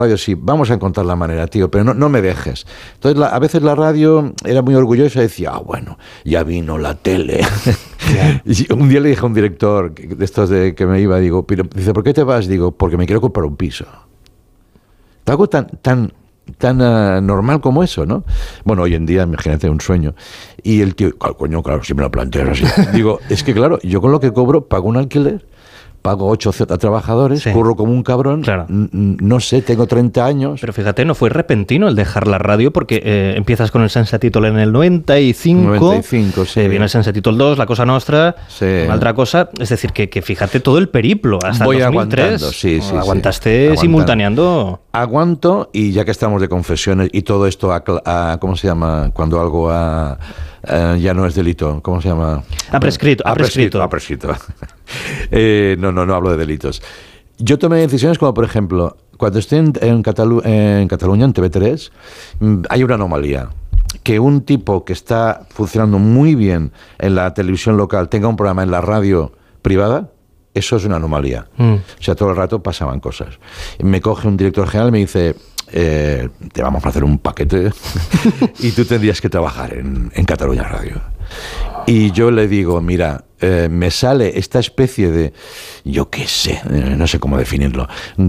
radio sí, vamos a encontrar la manera, tío, pero no me dejes. Entonces, a veces la radio era muy orgullosa y decía, bueno, ya vino la tele. Yeah. Y un día le dije a un director de estos de que me iba, digo, pero, dice, ¿por qué te vas? Digo, porque me quiero comprar un piso. Algo tan normal como eso, ¿no? Bueno, hoy en día, imagínate, un sueño. Y el tío, coño, claro, si me lo planteas así. Digo, es que claro, yo con lo que cobro pago un alquiler, pago 8 trabajadores, sí. Curro como un cabrón, claro. No sé, tengo 30 años. Pero fíjate, no fue repentino el dejar la radio, porque empiezas con el Sense Títol en el 95, sí. Viene el Sense Títol 2, La Cosa Nostra, sí. Una otra cosa, es decir, que fíjate todo el periplo, hasta voy el 2003. Sí, aguantaste simultaneando. Aguanto, y ya que estamos de confesiones, y todo esto, ¿cómo se llama? Cuando algo ya no es delito, ¿cómo se llama? Ha prescrito. No hablo de delitos. Yo tomé decisiones como, por ejemplo, cuando estoy en Cataluña, en TV3, hay una anomalía. Que un tipo que está funcionando muy bien en la televisión local tenga un programa en la radio privada, eso es una anomalía. O sea, todo el rato pasaban cosas. Me coge un director general y me dice, te vamos a hacer un paquete y tú tendrías que trabajar en Cataluña Radio. Y yo le digo, mira, me sale esta especie de, yo qué sé, no sé cómo definirlo,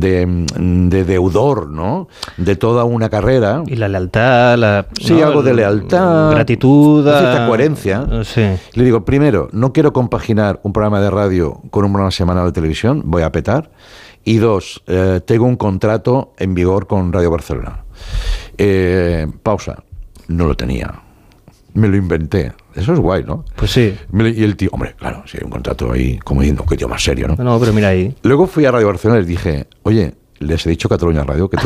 de deudor, ¿no? De toda una carrera. Y la lealtad, sí, ¿no? Algo de lealtad, gratitud, cierta coherencia. Sí. Le digo, primero, no quiero compaginar un programa de radio con un programa semanal de televisión, voy a petar. Y dos, tengo un contrato en vigor con Radio Barcelona. Pausa, no lo tenía. Me lo inventé. Eso es guay, ¿no? Pues sí. Y el tío, hombre, claro, si hay un contrato ahí, como diciendo, que tío más serio, ¿no? No, pero mira ahí. Luego fui a Radio Barcelona y les dije, oye, les he dicho Cataluña Radio que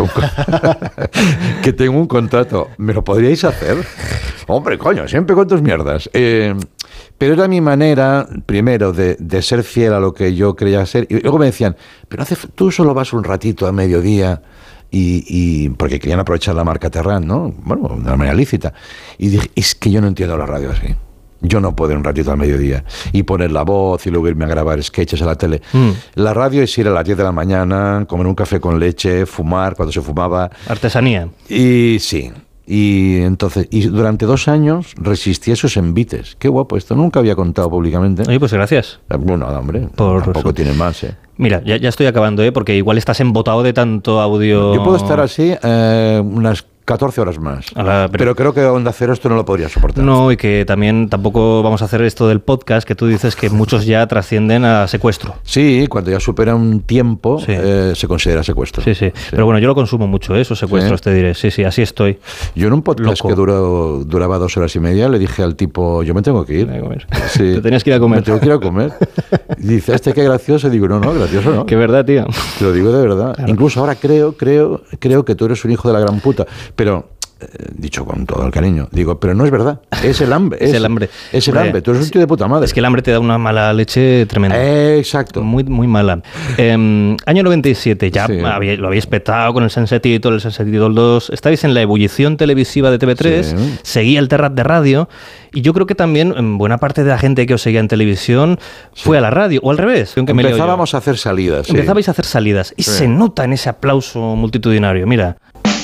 tengo un contrato. ¿Me lo podríais hacer? Hombre, coño, siempre con tus mierdas. Pero era mi manera, primero, de ser fiel a lo que yo creía ser. Y luego me decían, pero tú solo vas un ratito a mediodía. Y porque querían aprovechar la marca Terran, ¿no? Bueno, de una manera lícita. Y dije, es que yo no entiendo la radio así. Yo no puedo ir un ratito al mediodía y poner la voz y luego irme a grabar sketches a la tele. La radio es ir a las 10 de la mañana, comer un café con leche, fumar cuando se fumaba. Artesanía. Y sí. Y entonces, y durante 2 años resistí esos envites. Qué guapo, esto nunca había contado públicamente. Oye, pues gracias. Bueno, hombre, tampoco tiene más, Mira, ya estoy acabando, porque igual estás embotado de tanto audio. Yo puedo estar así unas 14 horas más. Pero creo que Onda Cero esto no lo podría soportar. No, y que también tampoco vamos a hacer esto del podcast, que tú dices que muchos ya trascienden a secuestro. Sí, cuando ya supera un tiempo, sí. Se considera secuestro. Sí. Pero bueno, yo lo consumo mucho, esos secuestros, te diré. Sí, así estoy. Yo en un podcast que duraba 2 horas y media, le dije al tipo, yo me tengo que ir. Sí. Te tenías que ir a comer. Me tengo que ir a comer. Y dice, qué gracioso. Y digo, no, gracioso no. Qué verdad, tío. Te lo digo de verdad. Claro. Incluso ahora creo que tú eres un hijo de la gran puta. Pero, dicho con todo el cariño, digo, pero no es verdad. Es el hambre. Es el hambre. Es el hambre. Tú eres un tío de puta madre. Es que el hambre te da una mala leche tremenda. Exacto. Muy, muy mala. Año 97, ya sí. Lo habéis petado con el Sense Títol, el Sense Títol 2. Estáis en la ebullición televisiva de TV3. Sí. Seguía el Terrat de radio. Y yo creo que también buena parte de la gente que os seguía en televisión fue a la radio. O al revés. Empezábamos a hacer salidas. Empezabais a hacer salidas. Y se nota en ese aplauso multitudinario. Mira.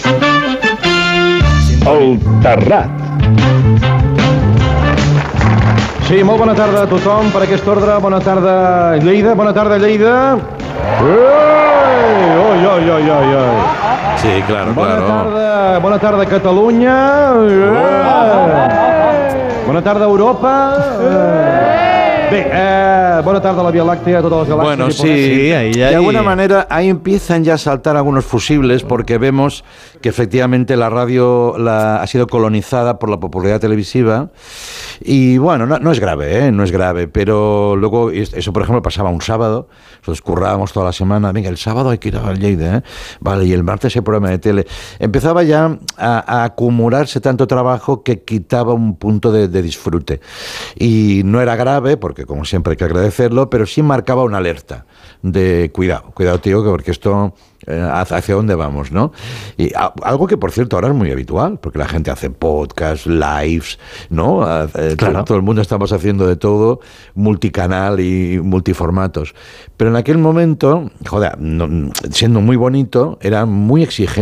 El Terrat. Sí, molt bona tarda a tothom per aquest ordre. Bona tarda, Lleida. Bona tarda, Lleida. Oi. Sí, claro. Bona tarda, Catalunya. Bona tarda, Europa. Bé, bona tarda a la Vía Láctea, a todas las galaxias. Bueno, sí, ahí. De alguna manera ahí empiezan ya a saltar algunos fusibles porque vemos que efectivamente la radio ha sido colonizada por la popularidad televisiva y bueno, no es grave, no es grave, pero luego eso por ejemplo pasaba un sábado, nosotros currábamos toda la semana, venga, el sábado hay que ir a Lleida, vale, y el martes hay programa de tele. Empezaba ya a acumularse tanto trabajo que quitaba un punto de disfrute y no era grave porque que como siempre hay que agradecerlo, pero sí marcaba una alerta de cuidado, tío, porque esto hacia dónde vamos, ¿no? Y algo que, por cierto, ahora es muy habitual, porque la gente hace podcasts, lives, ¿no? Claro. Todo el mundo estamos haciendo de todo, multicanal y multiformatos. Pero en aquel momento, joder, siendo muy bonito, era muy exigente